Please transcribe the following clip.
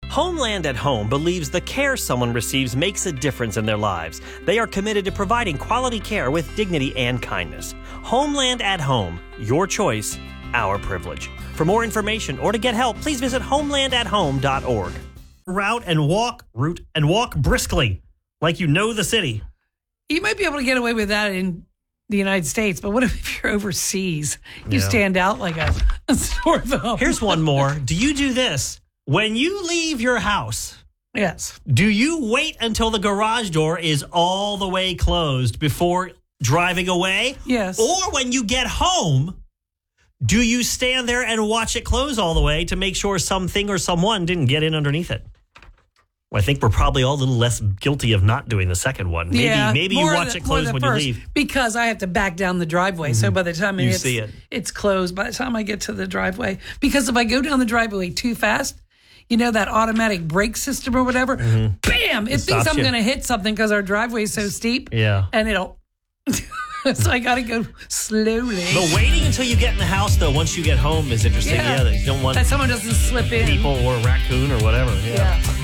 Homeland at Home believes the care someone receives makes a difference in their lives. They are committed to providing quality care with dignity and kindness. Homeland at Home, your choice, our privilege. For more information or to get help, please visit homelandathome.org. Route and walk briskly, like you know the city. You might be able to get away with that in the United States, but what if you're overseas? You stand out like a sore thumb. Here's one more. Do you do this? When you leave your house, Yes. do you wait until the garage door is all the way closed before driving away? Yes. Or when you get home, do you stand there and watch it close all the way to make sure something or someone didn't get in underneath it? Well, I think we're probably all a little less guilty of not doing the second one. Maybe you watch it close when you leave. Because I have to back down the driveway. So by the time see it. It's closed, by the time I get to the driveway. Because if I go down the driveway too fast, you know, that automatic brake system or whatever, bam, it thinks I'm going to hit something because our driveway is so steep. Yeah. And it'll... So I got to go slowly. The waiting until you get in the house, though, once you get home is interesting. Yeah, that you don't want that someone doesn't slip in. People or a raccoon or whatever. Yeah.